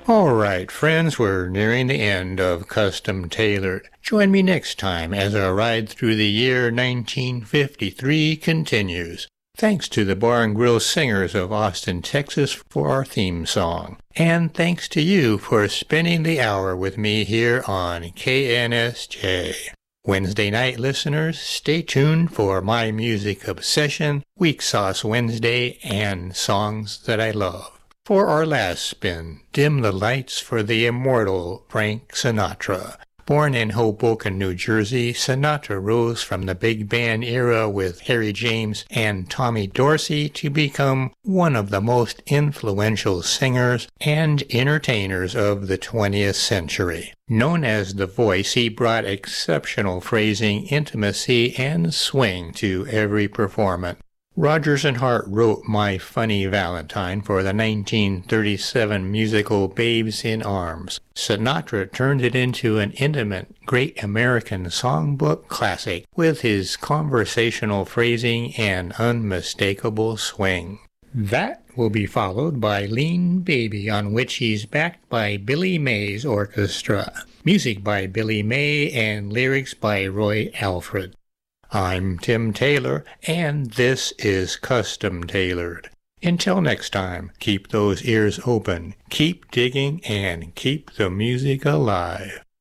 All right, friends, we're nearing the end of Custom Tailored. Join me next time as our ride through the year 1953 continues. Thanks to the Bar and Grill Singers of Austin, Texas for our theme song. And thanks to you for spending the hour with me here on KNSJ. Wednesday night listeners, stay tuned for My Music Obsession, Weak Sauce Wednesday, and Songs That I Love. For our last spin, Dim the Lights for the immortal Frank Sinatra. Born in Hoboken, New Jersey, Sinatra rose from the big band era with Harry James and Tommy Dorsey to become one of the most influential singers and entertainers of the 20th century. Known as The Voice, he brought exceptional phrasing, intimacy, and swing to every performance. Rodgers and Hart wrote My Funny Valentine for the 1937 musical Babes in Arms. Sinatra turned it into an intimate, great American songbook classic with his conversational phrasing and unmistakable swing. That will be followed by Lean Baby, on which he's backed by Billy May's orchestra. Music by Billy May and lyrics by Roy Alfred. I'm Tim Taylor, and this is Custom Tailored. Until next time, keep those ears open, keep digging, and keep the music alive.